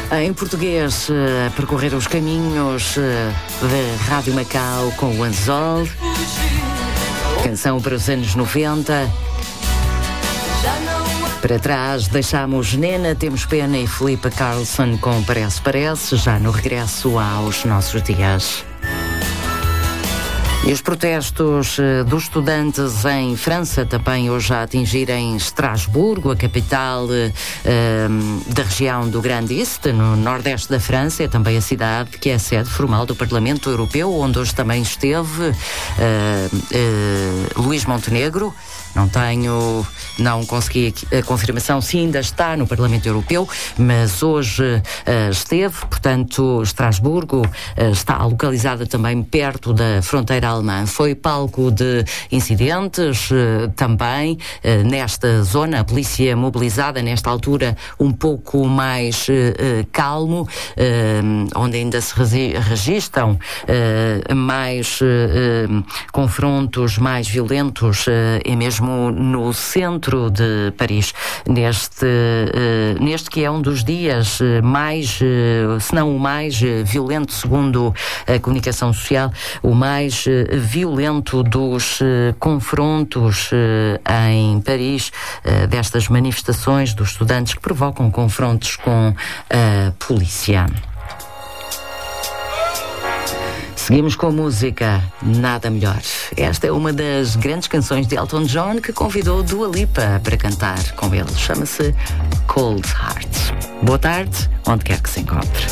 Em português, a percorrer os caminhos da Rádio Macau com o Anzol. Canção para os anos 90. Para trás deixámos Nena, Temos Pena e Filipe Carlson com Parece, já no regresso aos nossos dias. E os protestos dos estudantes em França também hoje a atingirem Estrasburgo, a capital da região do Grand Est, no nordeste da França. É também a cidade que é a sede formal do Parlamento Europeu, onde hoje também esteve Luís Montenegro. Não consegui a confirmação se ainda está no Parlamento Europeu, mas hoje esteve. Portanto, Estrasburgo está localizada também perto da fronteira alemã. Foi palco de incidentes também nesta zona. A polícia mobilizada nesta altura um pouco mais calmo, onde ainda se registram mais confrontos mais violentos, é mesmo no centro de Paris, neste que é um dos dias mais, se não o mais violento, segundo a comunicação social, o mais violento dos confrontos em Paris, destas manifestações dos estudantes que provocam confrontos com a polícia. Seguimos com música, nada melhor. Esta é uma das grandes canções de Elton John, que convidou Dua Lipa para cantar com ele. Chama-se Cold Heart. Boa tarde, onde quer que se encontre.